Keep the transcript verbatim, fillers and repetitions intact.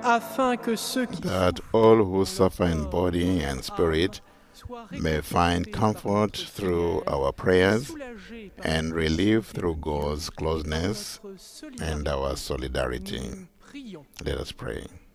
afin que ceux qui that all who suffer in body and spirit may find comfort through our prayers and relief through God's closeness and our solidarity. Let us pray.